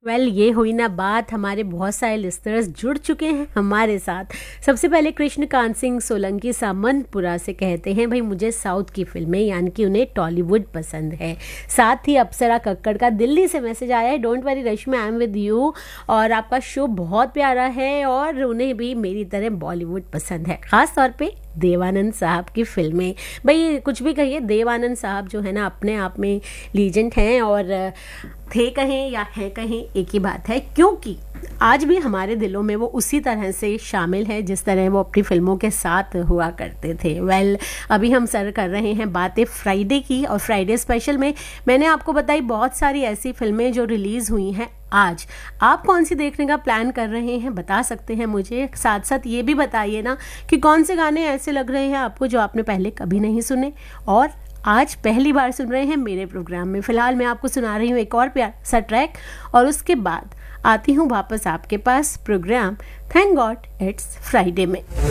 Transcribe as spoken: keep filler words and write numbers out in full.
Well well, ये हुई ना बात। हमारे बहुत सारे लिस्टनर्स जुड़ चुके हैं हमारे साथ। सबसे पहले कृष्णकांत सिंह सोलंकी सामंतपुरा से कहते हैं भाई मुझे साउथ की फिल्में यानी कि उन्हें टॉलीवुड पसंद है। साथ ही अप्सरा कक्कड़ का दिल्ली से मैसेज आया है, don't worry Rashmi I am with you, और आपका शो बहुत प्यारा है और उन्हें भी मेरी तरह बॉलीवुड पसंद है, ख़ास तौर पे देवानंद साहब की फिल्में। भाई कुछ भी कहिए, देवानंद साहब जो है ना अपने आप में लीजेंड हैं, और थे कहें या हैं कहें एक ही बात है, क्योंकि आज भी हमारे दिलों में वो उसी तरह से शामिल है जिस तरह वो अपनी फिल्मों के साथ हुआ करते थे। वेल well, अभी हम सर कर रहे हैं बातें फ्राइडे की, और फ्राइडे स्पेशल में मैंने आपको बताई बहुत सारी ऐसी फिल्में जो रिलीज़ हुई हैं आज। आप कौन सी देखने का प्लान कर रहे हैं बता सकते हैं मुझे। साथ साथ ये भी बताइए ना कि कौन से गाने ऐसे लग रहे हैं आपको जो आपने पहले कभी नहीं सुने और आज पहली बार सुन रहे हैं मेरे प्रोग्राम में। फ़िलहाल मैं आपको सुना रही हूँ एक और प्यारा सा ट्रैक, और उसके बाद आती हूँ वापस आपके पास programme thank God it's Friday में।